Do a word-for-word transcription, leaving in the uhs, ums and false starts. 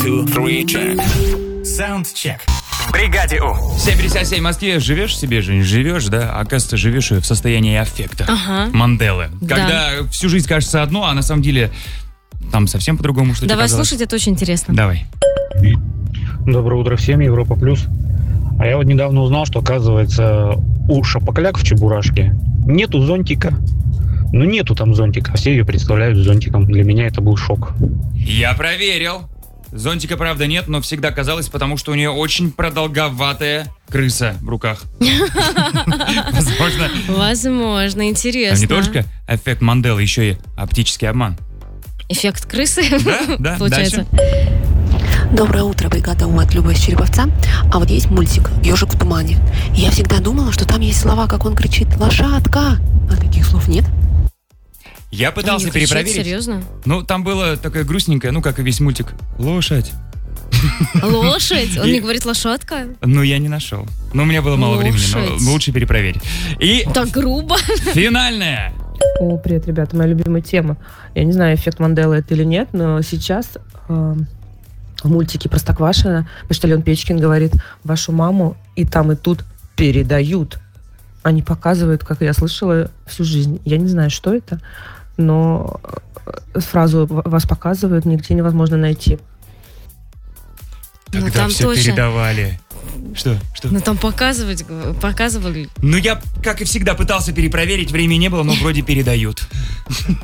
two, three, check. Soundcheck. В бригаде У. семь пятьдесят семь в Москве. Живешь себе, Жень? Живешь, да? Оказывается, живешь в состоянии аффекта. Ага. Манделы. Да. Когда всю жизнь кажется одно, а на самом деле там совсем по-другому что-то Давай казалось. слушать, это очень интересно. Давай. Доброе утро всем, Европа Плюс. А я вот недавно узнал, что, оказывается, у шапокляк в Чебурашке нету зонтика. Ну, нету там зонтика. Все ее представляют зонтиком. Для меня это был шок. Я проверил. Зонтика, правда, нет, но всегда казалось, потому что у нее очень продолговатая крыса в руках. Возможно. Возможно, интересно. Там не только эффект Манделы, еще и оптический обман. Эффект крысы? Да, да, Получается. Доброе утро, бригада У от Любы из Череповца. А вот есть мультик «Ежик в тумане». И я всегда думала, что там есть слова, как он кричит «Лошадка». А таких слов нет. Я пытался Не кричит, перепроверить. Серьезно? Ну, там было такое грустненькое, ну, как и весь мультик. Лошадь. Лошадь? Он И- не говорит лошадка? Ну, я не нашел. Но у меня было мало времени, Лошадь. но лучше перепроверить. И Так грубо. финальное. О, привет, ребята, моя любимая тема. Я не знаю, эффект Манделы это или нет, но сейчас э, в мультике «Простоквашино» почтальон Печкин говорит: вашу маму и там, и тут передают. Они показывают, как я слышала всю жизнь. Я не знаю, что это, но э, фразу «вас показывают» нигде невозможно найти. Ну, Тогда там все точно. передавали. Что? Что? Ну там показывать, показывали. Ну, я, как и всегда, пытался перепроверить, времени не было, но вроде передают.